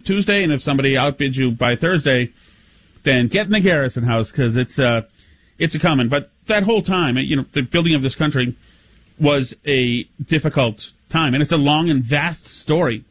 Tuesday, and if somebody outbids you by Thursday, then get in the Garrison House, because it's a coming. But that whole time, the building of this country was a difficult time, and it's a long and vast story.